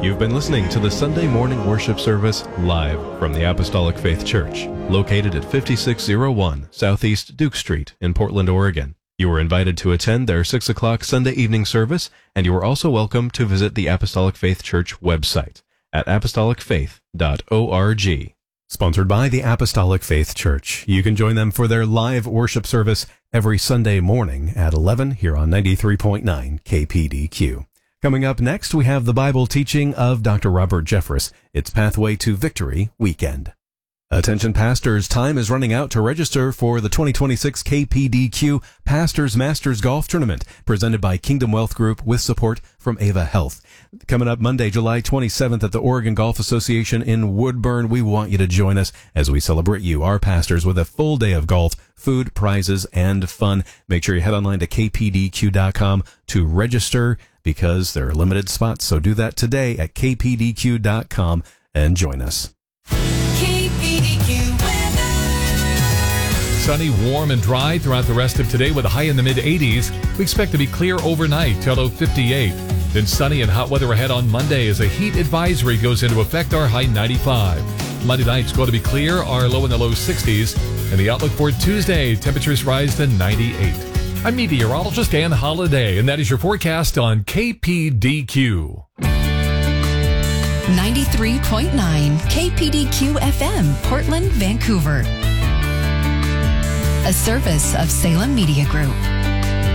You've been listening to the Sunday morning worship service live from the Apostolic Faith Church, located at 5601 Southeast Duke Street in Portland, Oregon. You were invited to attend their 6 o'clock Sunday evening service, and you are also welcome to visit the Apostolic Faith Church website at apostolicfaith.org. Sponsored by the Apostolic Faith Church. You can join them for their live worship service every Sunday morning at 11 here on 93.9 KPDQ. Coming up next, we have the Bible teaching of Dr. Robert Jeffress. It's Pathway to Victory Weekend. Attention pastors, time is running out to register for the 2026 KPDQ Pastors Masters Golf Tournament, presented by Kingdom Wealth Group with support from Ava Health. Coming up Monday, July 27th at the Oregon Golf Association in Woodburn. We want you to join us as we celebrate you, our pastors, with a full day of golf, food, prizes, and fun. Make sure you head online to kpdq.com to register because there are limited spots. So do that today at kpdq.com and join us. Sunny, warm, and dry throughout the rest of today with a high in the mid-80s. We expect to be clear overnight till low 58. Then sunny and hot weather ahead on Monday as a heat advisory goes into effect, our high 95. Monday night's going to be clear, our low in the low 60s. And the outlook for Tuesday, temperatures rise to 98. I'm meteorologist Ann Holiday, and that is your forecast on KPDQ. 93.9 KPDQ FM, Portland, Vancouver. A service of Salem Media Group.